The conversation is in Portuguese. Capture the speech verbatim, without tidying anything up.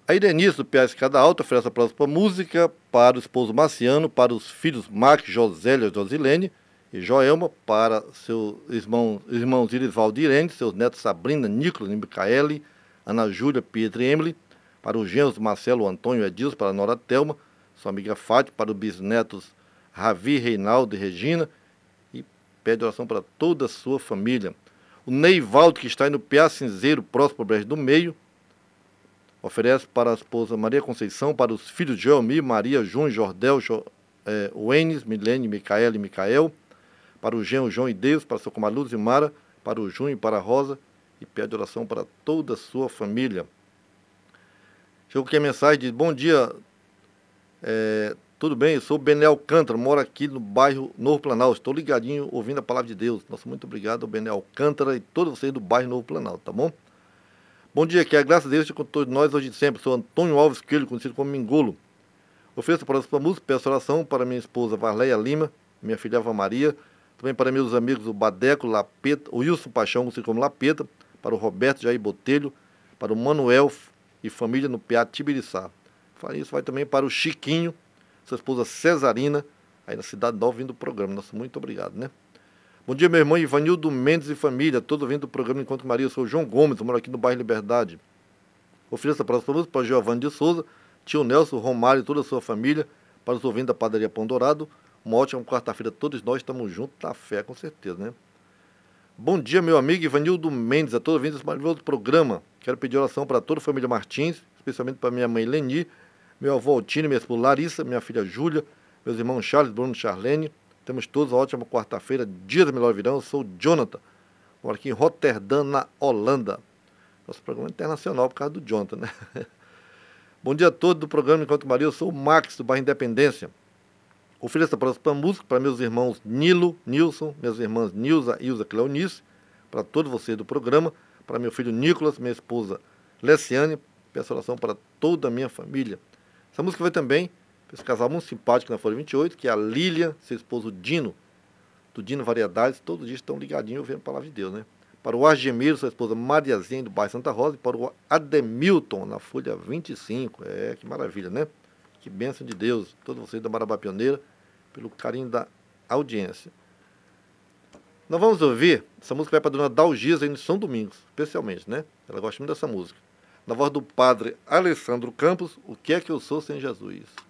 A Irenice, do P A Escada Alta, oferece a próxima música para o esposo Marciano, para os filhos Mark, Josélia, Josilene e Joelma, para seus irmãos, irmãos Irisvaldo e Irene, seus netos Sabrina, Nicolas, Micaele, Ana Júlia, Pietro e Emily, para os genros Marcelo, Antônio e Edilson, para a nora Thelma, sua amiga Fátima, para os bisnetos Ravi, Reinaldo e Regina, e pede oração para toda a sua família. O Neivaldo, que está aí no P A Cinzeiro, próximo ao Brejo do Meio, oferece para a esposa Maria Conceição, para os filhos Geomir, Maria, Júnior, Jordel, jo, é, Wenes, Milene, Micaela e Micael, para o genro João e Deus, para a sua comadre Luz e Mara, para o Júnior e para a Rosa, e pede oração para toda a sua família. Chegou aqui a mensagem, diz, bom dia, é, tudo bem, eu sou Benel Alcântara, moro aqui no bairro Novo Planalto, estou ligadinho ouvindo a palavra de Deus. Nossa, muito obrigado, Benel Alcântara e todos vocês do bairro Novo Planalto, tá bom? Bom dia, que a graça de Deus esteja com todos nós hoje e sempre. Sou Antônio Alves Coelho, conhecido como Mingolo. Ofereço para a música, peço oração para minha esposa Varleia Lima, minha filha Eva Maria, também para meus amigos o Badeco, Lapeta, o Wilson Paixão, conhecido como Lapeta, para o Roberto Jair Botelho, para o Manuel e família no P A Tibiriçá. Isso vai também para o Chiquinho, sua esposa Cesarina, aí na Cidade Nova, vindo do programa. Nossa, muito obrigado, né? Bom dia, meu irmão Ivanildo Mendes e família, todos vindo do programa Encontro Maria. Eu sou o João Gomes, eu moro aqui no bairro Liberdade. Ofereço a próxima música para Giovanni de Souza, tio Nelson, Romário e toda a sua família, para os ouvintes da Padaria Pão Dourado. Uma ótima quarta-feira, todos nós estamos juntos na fé, com certeza, né? Bom dia, meu amigo Ivanildo Mendes, a todos ouvintes desse maravilhoso programa. Quero pedir oração para toda a família Martins, especialmente para minha mãe Leni, meu avô Altino, minha esposa Larissa, minha filha Júlia, meus irmãos Charles, Bruno e Charlene. Temos todos uma ótima quarta-feira, dia do melhor verão. Eu sou o Jonathan, moro aqui em Roterdã, na Holanda. Nosso programa é internacional por causa do Jonathan, né? Bom dia a todos do programa Enquanto Maria. Eu sou o Max, do bairro Independência. Ofereço a próxima música para meus irmãos Nilo, Nilson, minhas irmãs Nilza, Ilza, Cleonice, para todos vocês do programa, para meu filho Nicolas, minha esposa Leciane. Peço oração para toda a minha família. Essa música vai também para esse casal muito simpático na Folha vinte e oito, que é a Lília, seu esposo Dino, do Dino Variedades. Todos os dias estão ligadinhos ouvindo a palavra de Deus, né? Para o Argemiro, sua esposa Mariazinha, do bairro Santa Rosa, e para o Ademilton, na Folha vinte e cinco. É, que maravilha, né? Que bênção de Deus, todos vocês da Marabá Pioneira, pelo carinho da audiência. Nós vamos ouvir, essa música vai para a dona Dalgisa, em São Domingos, especialmente, né? Ela gosta muito dessa música. Na voz do padre Alessandro Campos, O que é que eu sou sem Jesus?